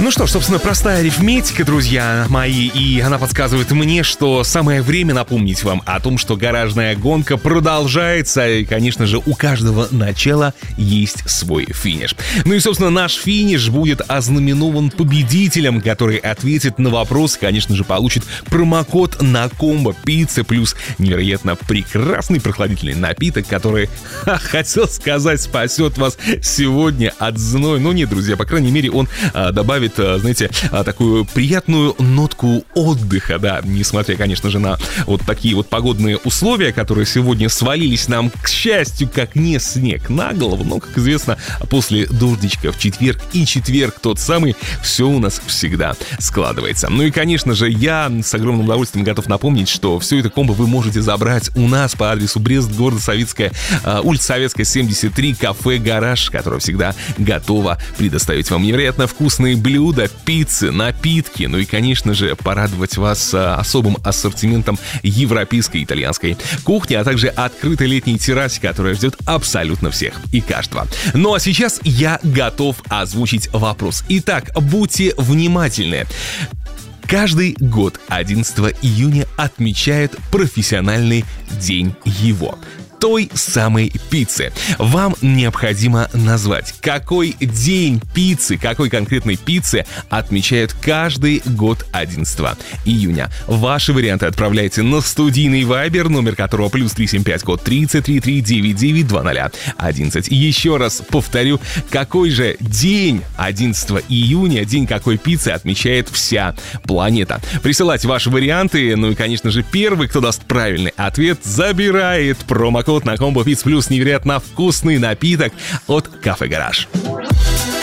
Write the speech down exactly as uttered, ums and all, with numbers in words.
Ну что ж, собственно, простая арифметика, друзья мои, и она подсказывает мне, что самое время напомнить вам о том, что гаражная гонка продолжается, и, конечно же, у каждого начала есть свой финиш. Ну и, собственно, наш финиш будет ознаменован победителем, который ответит на вопрос, конечно же, получит промокод на комбо пицца плюс невероятно прекрасный прохладительный напиток, который, ха, хотел сказать, спасет вас сегодня от зноя. Но нет, друзья, по крайней мере, он а, добавит, а, знаете, а, такую приятную нотку отдыха, да, несмотря, конечно же, на вот такие вот погодные условия, которые сегодня свалились нам, к счастью, как не снег на голову, но, как известно, после дождичка в четверг и четверг тот самый, все у нас всегда складывается. Ну и, конечно же, я с огромным удовольствием готов напомнить, что все это комбо вы можете забрать у нас по адресу Брест, город Советская, улица Советская, семьдесят три, кафе «Гараж», которое всегда готово предоставить вам невероятно вкусные блюда, пиццы, напитки, ну и, конечно же, порадовать вас особым ассортиментом европейской и итальянской кухни, а также открытой летней террасе, которая ждет абсолютно всех и каждого. Ну а сейчас я готов озвучить вопрос. Итак, будьте внимательны. Каждый год одиннадцатого июня отмечают профессиональный день его. Той самой пиццы. Вам необходимо назвать, какой день пиццы, какой конкретной пиццы отмечают каждый год одиннадцатого июня. Ваши варианты отправляйте на студийный вайбер, номер которого плюс три семь пять, код тридцать три три девять девять два ноль одиннадцать. Еще раз повторю, какой же день одиннадцатого июня, день какой пиццы отмечает вся планета. Присылайте ваши варианты, ну и, конечно же, первый, кто даст правильный ответ, забирает промокод на комбо пицца плюс невероятно вкусный напиток от Кафе Гараж.